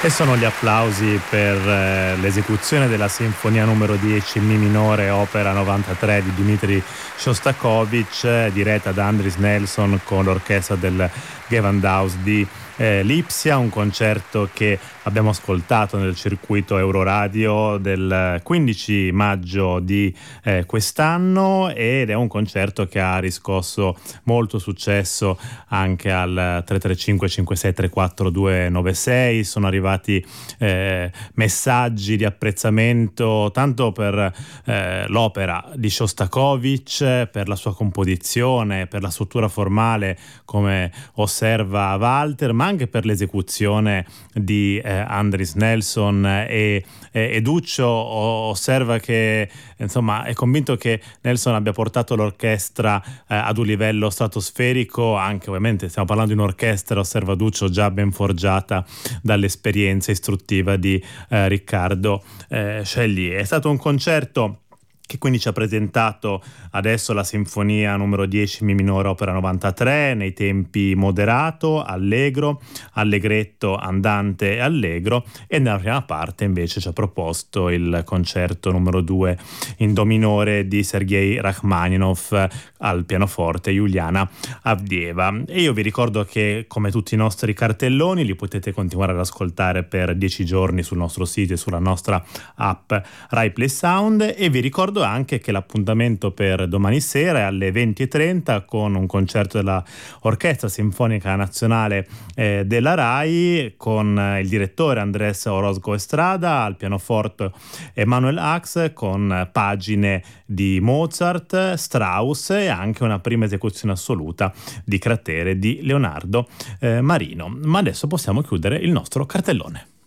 E sono gli applausi per l'esecuzione della Sinfonia numero 10 in Mi minore, opera 93 di Dmitri Shostakovich, diretta da Andris Nelson con l'orchestra del Gewandhaus di Lipsia, un concerto che abbiamo ascoltato nel circuito Euroradio del 15 maggio di quest'anno, ed è un concerto che ha riscosso molto successo anche al 335 56 34 296. Sono arrivati messaggi di apprezzamento tanto per l'opera di Shostakovich, per la sua composizione, per la struttura formale come osserva Walter, ma anche per l'esecuzione di Andris Nelson e Duccio. Osserva che insomma è convinto che Nelson abbia portato l'orchestra ad un livello stratosferico, anche ovviamente stiamo parlando di un'orchestra, osserva Duccio, già ben forgiata dall'esperienza istruttiva di Riccardo Scegli. È stato un concerto che quindi ci ha presentato adesso la Sinfonia numero 10 Mi minore, opera 93, nei tempi moderato, allegro, allegretto, andante e allegro, e nella prima parte invece ci ha proposto il concerto numero 2 in do minore di Sergei Rachmaninov, al pianoforte Juliana Avdieva. E io vi ricordo che, come tutti i nostri cartelloni, li potete continuare ad ascoltare per 10 giorni sul nostro sito e sulla nostra app Rai Play Sound, e vi ricordo anche che l'appuntamento per domani sera è alle 20:30 con un concerto della Orchestra Sinfonica Nazionale della Rai, con il direttore Andrés Orozco Estrada, al pianoforte Emanuel Ax, con pagine di Mozart, Strauss e anche una prima esecuzione assoluta di cratere di Leonardo Marino. Ma adesso possiamo chiudere il nostro cartellone.